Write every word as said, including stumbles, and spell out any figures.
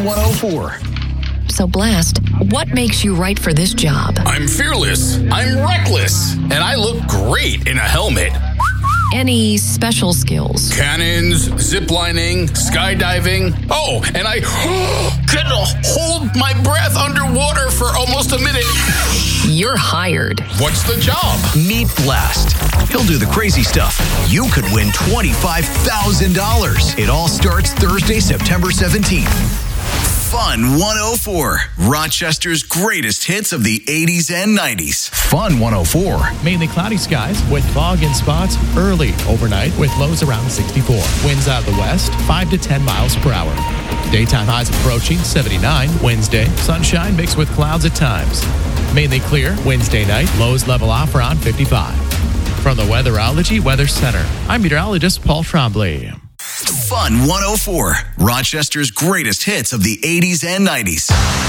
Fun one oh four. So, Blast, what makes you right for this job? I'm fearless, I'm reckless, and I look great in a helmet. Any special skills? Cannons, ziplining, skydiving. Oh, and I can hold my breath underwater for almost a minute. You're hired. What's the job? Meet Blast. He'll do the crazy stuff. You could win twenty-five thousand dollars. It all starts Thursday, September seventeenth. Fun one oh four. Rochester's greatest hits of the eighties and nineties. Fun one oh four. Mainly cloudy skies with fog in spots early overnight with lows around sixty-four. Winds out of the west, five to ten miles per hour. Daytime highs approaching seventy-nine. Wednesday, sunshine mixed with clouds at times. Mainly clear Wednesday night. Lows level off around fifty-five. From the Weatherology Weather Center, I'm meteorologist Paul Trombley. Fun one oh four. Rochester's greatest hits of the eighties and nineties.